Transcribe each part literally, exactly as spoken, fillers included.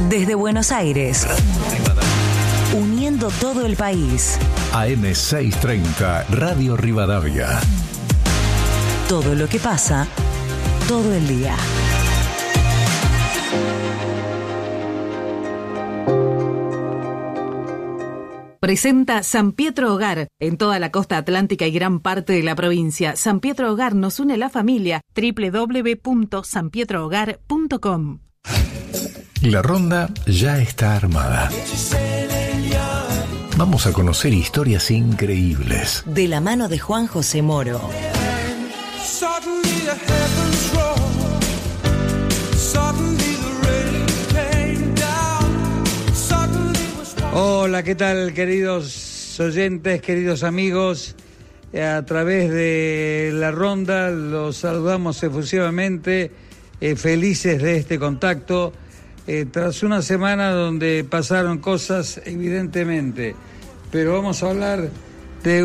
Desde Buenos Aires, uniendo todo el país. A M seiscientos treinta, Radio Rivadavia. Todo lo que pasa, todo el día. Presenta San Pietro Hogar en toda la costa atlántica y gran parte de la provincia. San Pietro Hogar nos une la familia. doble u doble u doble u punto san pietro hogar punto com. La ronda ya está armada. Vamos a conocer historias increíbles. De la mano de Juan José Moro. Hola, ¿qué tal, queridos oyentes, queridos amigos? A través de la ronda los saludamos efusivamente, eh, felices de este contacto, eh, tras una semana donde pasaron cosas evidentemente, pero vamos a hablar de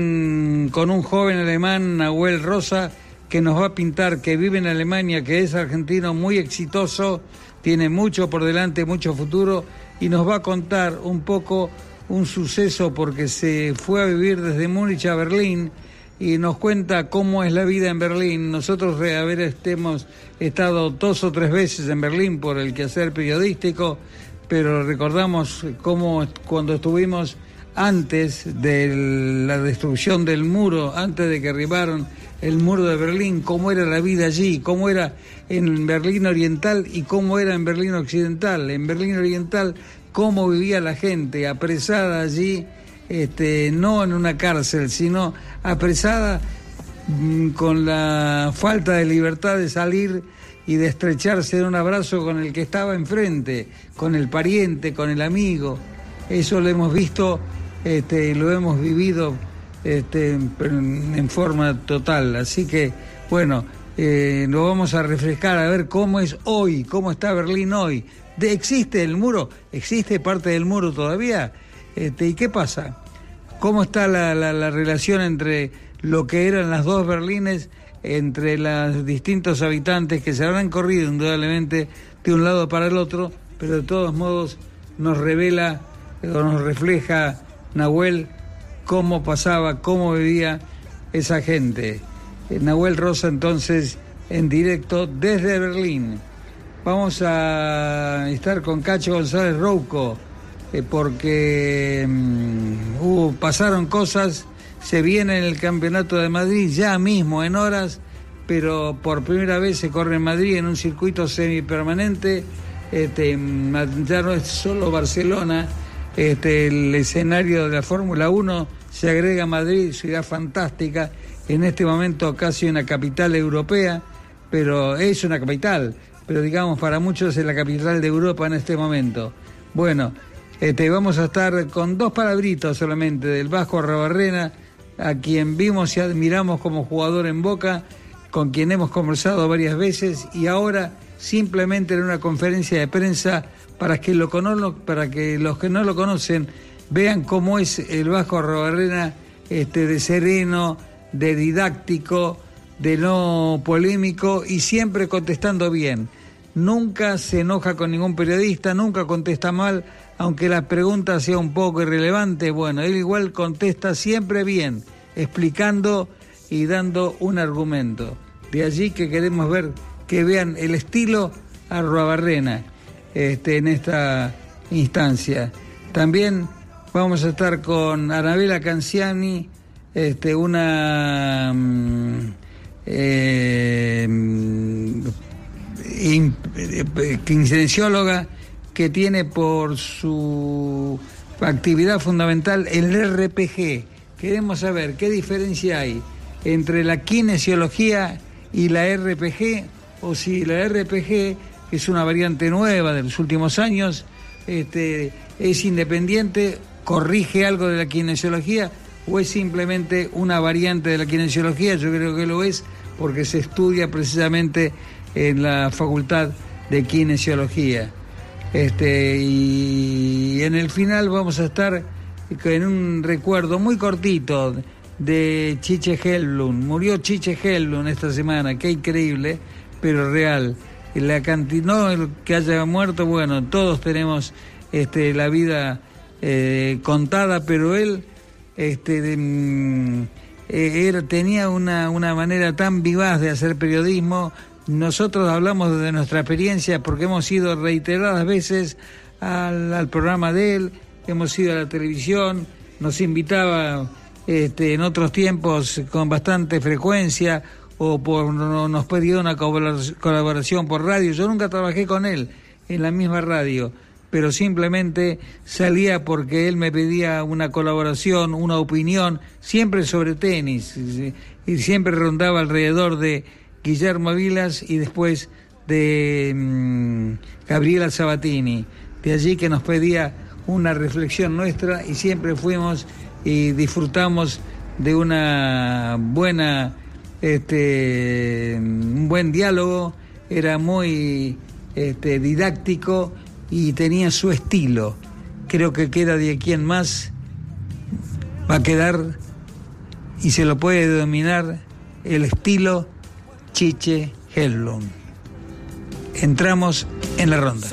un con un joven alemán, Nahuel Rosa, que nos va a pintar, que vive en Alemania, que es argentino, muy exitoso, tiene mucho por delante, mucho futuro, y nos va a contar un poco un suceso porque se fue a vivir desde Múnich a Berlín y nos cuenta cómo es la vida en Berlín. Nosotros a ver, hemos estado dos o tres veces en Berlín por el quehacer periodístico, pero recordamos cómo cuando estuvimos antes de la destrucción del muro, antes de que arribaron el muro de Berlín, cómo era la vida allí, cómo era en Berlín Oriental y cómo era en Berlín Occidental. En Berlín Oriental, cómo vivía la gente apresada allí, este, no en una cárcel, sino apresada mmm, con la falta de libertad de salir y de estrecharse en un abrazo con el que estaba enfrente, con el pariente, con el amigo. Eso lo hemos visto, este, lo hemos vivido Este, en, en forma total, así que bueno, eh, lo vamos a refrescar a ver cómo es hoy, cómo está Berlín hoy. De, ¿Existe el muro? ¿Existe parte del muro todavía? Este, ¿y qué pasa? ¿Cómo está la, la, la relación entre lo que eran las dos Berlines, entre los distintos habitantes que se habrán corrido indudablemente de un lado para el otro, pero de todos modos nos revela o nos refleja Nahuel cómo pasaba, cómo vivía esa gente. Eh, Nahuel Rosa, entonces, en directo desde Berlín. Vamos a estar con Cacho González Rouco, eh, porque um, uh, pasaron cosas, se viene el Campeonato de Madrid ya mismo, en horas, pero por primera vez se corre en Madrid en un circuito semipermanente. Este, ya no es solo Barcelona, Este, el escenario de la Fórmula uno, se agrega Madrid, ciudad fantástica, en este momento casi una capital europea, pero es una capital, pero digamos para muchos es la capital de Europa en este momento. Bueno, este, vamos a estar con dos palabritos solamente del Vasco Arruabarrena, a quien vimos y admiramos como jugador en Boca, con quien hemos conversado varias veces y ahora simplemente en una conferencia de prensa para que, lo cono- para que los que no lo conocen vean cómo es el Vasco Arruabarrena, este, de sereno, de didáctico, de no polémico y siempre contestando bien. Nunca se enoja con ningún periodista, nunca contesta mal, aunque la pregunta sea un poco irrelevante. Bueno, él igual contesta siempre bien, explicando y dando un argumento. De allí que queremos ver, que vean el estilo Arruabarrena. Este, en esta instancia. También vamos a estar con Anabela Canciani, este, una eh, in, eh, kinesióloga que tiene por su actividad fundamental el R P G. Queremos saber qué diferencia hay entre la kinesiología y la R P G, o si la R P G es una variante nueva de los últimos años, este, es independiente, corrige algo de la kinesiología o es simplemente una variante de la kinesiología. Yo creo que lo es porque se estudia precisamente en la Facultad de Kinesiología. Este, y en el final vamos a estar en un recuerdo muy cortito de Chiche Helblum. Murió Chiche Helblum esta semana, qué increíble, pero real. la cantidad, no el que haya muerto, bueno, todos tenemos este, la vida eh, contada, pero él este, de, mm, era, tenía una, una manera tan vivaz de hacer periodismo. Nosotros hablamos de nuestra experiencia porque hemos ido reiteradas veces al, al programa de él, hemos ido a la televisión, nos invitaba este, en otros tiempos con bastante frecuencia, o por, no, nos pedía una colaboración por radio. Yo nunca trabajé con él en la misma radio, pero simplemente salía porque él me pedía una colaboración, una opinión, siempre sobre tenis, y siempre rondaba alrededor de Guillermo Vilas y después de mmm, Gabriela Sabatini. De allí que nos pedía una reflexión nuestra y siempre fuimos y disfrutamos de una buena, este, un buen diálogo. Era muy este, didáctico y tenía su estilo. Creo que queda de aquí en más, va a quedar y se lo puede denominar el estilo Chiche Helblum. Entramos en la ronda.